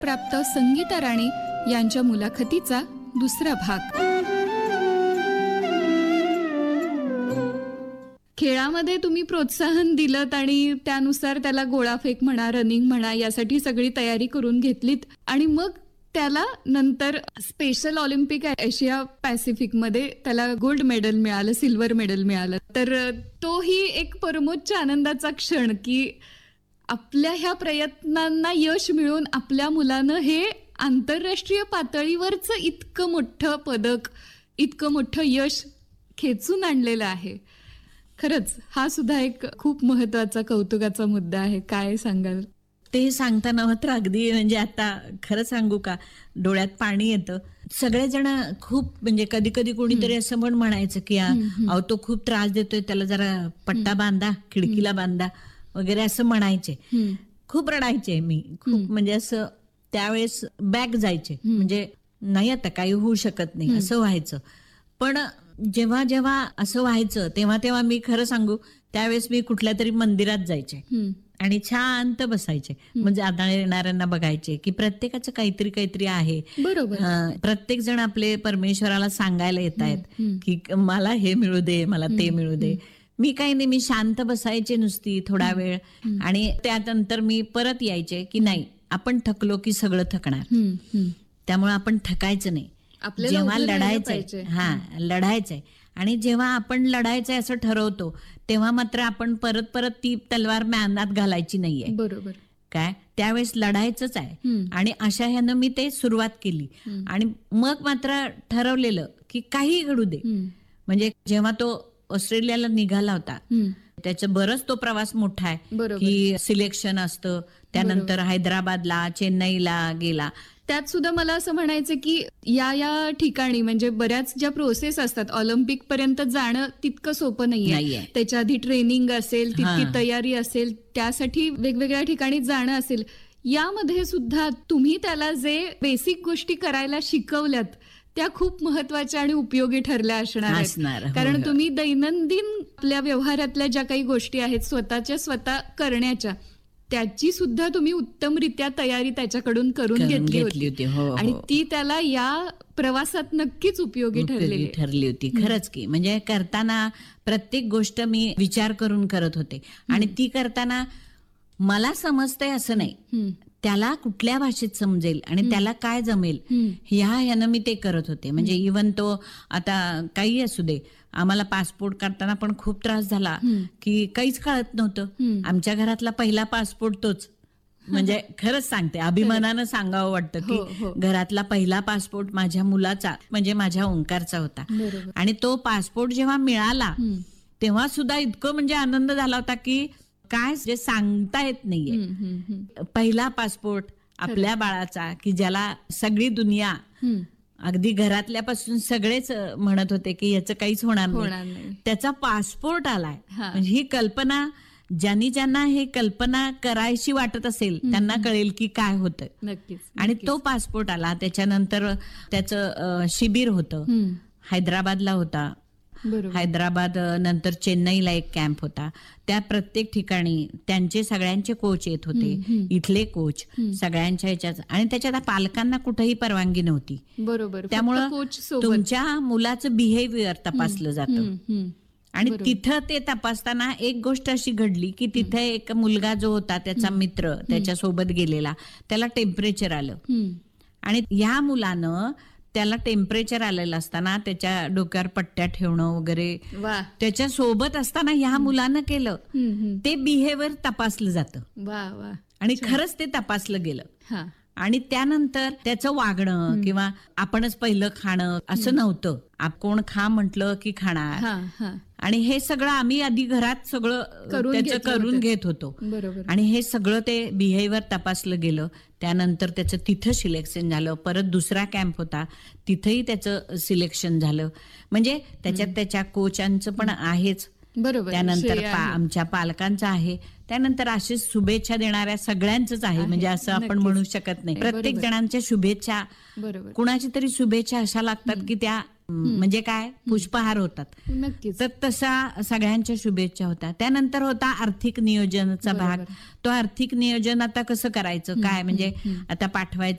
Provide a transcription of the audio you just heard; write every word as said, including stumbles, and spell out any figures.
प्राप्त संगीता राणे यांच्या मुलाखतीचा दुसरा भाग. खेळामध्ये तुम्ही प्रोत्साहन दिलत आणि त्यानुसार त्याला गोळाफेक म्हणा, रनिंग म्हणा, यासाठी सगळी तयारी करून घेतलीत आणि मग त्याला नंतर स्पेशल ऑलिम्पिक एशिया पॅसिफिक मध्ये त्याला गोल्ड मेडल मिळालं, सिल्वर मेडल मिळालं. तर तोही एक परमोच्च आनंदाचा क्षण की आपल्या ह्या प्रयत्नांना यश मिळून आपल्या मुलानं हे आंतरराष्ट्रीय पातळीवरचं इतकं मोठं पदक, इतकं मोठं यश खेचून आणलेलं आहे. खरंच हा सुद्धा एक खूप महत्वाचा कौतुकाचा मुद्दा आहे. काय सांगाल? ते सांगताना मात्र अगदी म्हणजे आता खरं सांगू का, डोळ्यात पाणी येतं. सगळेजण खूप म्हणजे कधी कधी कोणीतरी असं पण म्हणायचं की अहो तो खूप त्रास देतोय, त्याला जरा पट्टा बांधा, खिडकीला बांधा वगैरे असं म्हणायचे. खूप रडायचे मी, खूप म्हणजे असं त्यावेळेस बॅक जायचे, म्हणजे नाही आता काही होऊ शकत नाही असं व्हायचं. पण जेव्हा जेव्हा असं व्हायचं तेव्हा तेव्हा मी खरं सांगू त्यावेळेस मी कुठल्या तरी मंदिरात जायचे आणि शांत बसायचे. म्हणजे आदळ येणाऱ्यांना बघायचे की प्रत्येकाचं काहीतरी काहीतरी आहे. बरोबर. प्रत्येक जण आपले परमेश्वराला सांगायला येत आहेत की मला हे मिळू दे, मला ते मिळू दे. मी काही नाही, मी शांत बसायचे नुसती थोडा वेळ आणि त्यानंतर मी परत यायचे की नाही, आपण थकलो की सगळं थकणार, त्यामुळे आपण थकायचं नाही. जेव्हा लढायचंय, हा लढायचंय आणि जेव्हा आपण लढायचंय असं ठरवतो तेव्हा मात्र आपण परत परत ती तलवार म्यानात घालायची नाहीये. बरोबर. काय त्यावेळेस लढायचंच आहे. आणि अशा ह्यानं मी ते सुरुवात केली आणि मग मात्र ठरवलेलं की काही घडू दे. म्हणजे जेव्हा तो ऑस्ट्रेलियाला निघाला होता त्याचं बरंच तो प्रवास मोठा आहे की सिलेक्शन असतं, त्यानंतर हैदराबादला, चेन्नईला गेला. त्यात सुद्धा मला असं म्हणायचं की या या ठिकाणी म्हणजे बऱ्याच ज्या प्रोसेस असतात, ऑलिम्पिक पर्यंत जाणं तितकं सोपं नाहीये. त्याच्या आधी ट्रेनिंग असेल, तितकी तयारी असेल, त्यासाठी वेगवेगळ्या ठिकाणी जाणं असेल. यामध्ये सुद्धा तुम्ही त्याला जे बेसिक गोष्टी करायला शिकवल्यात त्या खूप महत्वाच्या आणि उपयोगी ठरल्या असणार आहेत. कारण तुम्ही दैनंदिन आपल्या व्यवहारातल्या ज्या काही गोष्टी आहेत स्वतःच्या स्वतः करण्याच्या, त्याची सुद्धा तुम्ही उत्तमरित्या तयारी त्याच्याकडून करून घेतली होती आणि ती त्याला या प्रवासात नक्कीच उपयोगी ठरली ठरली होती. खरंच की म्हणजे करताना प्रत्येक गोष्ट मी विचार करून करत होते आणि ती करताना मला समजतंय असं नाही, त्याला कुठल्या भाषेत समजेल आणि त्याला काय जमेल ह्या ह्यानं मी ते करत होते. म्हणजे इव्हन तो आता काही असू दे, आम्हाला पासपोर्ट काढताना पण खूप त्रास झाला की काहीच कळत नव्हतं. आमच्या घरातला पहिला पासपोर्ट तोच, म्हणजे खरंच सांगते, अभिमानानं सांगावं वाटतं की घरातला पहिला पासपोर्ट माझ्या मुलाचा म्हणजे माझ्या ओंकारचा होता. आणि तो पासपोर्ट जेव्हा मिळाला तेव्हा सुद्धा इतकं म्हणजे आनंद झाला होता की काय जे सांगता येत नाहीये. पहिला पासपोर्ट आपल्या बाळाचा की ज्याला सगळी दुनिया अगदी घरातल्यापासून सगळेच म्हणत होते की याचं काहीच होणार नाही, त्याचा पासपोर्ट आलाय. म्हणजे ही कल्पना ज्यांनी ज्यांना हे कल्पना करायची वाटत असेल त्यांना कळेल की काय होतं. नक्कीच. आणि तो पासपोर्ट आला. त्याच्यानंतर त्याचं शिबिर होतं, हैदराबादला होता. हैदराबाद नंतर चेन्नईला एक कॅम्प होता. त्या प्रत्येक ठिकाणी त्यांचे सगळ्यांचे कोच येत होते, इथले कोच सगळ्यांच्या ह्याच्यात. आणि त्याच्यात पालकांना कुठेही परवानगी नव्हती. बरोबर. त्यामुळं तुमच्या मुलाचं बिहेवियर तपासलं जातं. आणि तिथं ते तपासताना एक गोष्ट अशी घडली की तिथे एक मुलगा जो होता त्याचा मित्र त्याच्या सोबत गेलेला, त्याला टेम्परेचर आलं आणि ह्या मुलानं त्याला टेम्परेचर आलेलं असताना त्याच्या डोक्यावर पट्ट्या ठेवणं वगैरे त्याच्या सोबत असताना ह्या मुलानं केलं. ते बिहेवियर तपासलं जातं आणि खरंच ते तपासलं गेलं. आणि त्यानंतर त्याचं वागणं किंवा आपणच पहिलं खाणं असं नव्हतं. कोण खा म्हटलं की खाणार. आणि हे सगळं आम्ही आधी घरात सगळं त्याचं करून घेत होतो. आणि हे सगळं ते बिहेवियर तपासलं गेलं. त्यानंतर त्याचं तिथं सिलेक्शन झालं. परत दुसरा कॅम्प होता, तिथंही त्याचं सिलेक्शन झालं. म्हणजे त्याच्यात त्याच्या कोचांचं पण आहेच, बरोबर. त्यानंतर आमच्या पालकांचं आहे, त्यानंतर अशीच शुभेच्छा देणाऱ्या सगळ्यांचंच आहे. म्हणजे असं आपण म्हणू शकत नाही. प्रत्येक जणांच्या शुभेच्छा, कुणाची तरी शुभेच्छा अशा लागतात की त्या म्हणजे काय पुष्पहार होतात. नक्कीच. तर तसा सगळ्यांच्या शुभेच्छा होत्या. त्यानंतर होता आर्थिक नियोजनाचा भाग. तो आर्थिक नियोजन आता कसं करायचं काय म्हणजे आता पाठवायचं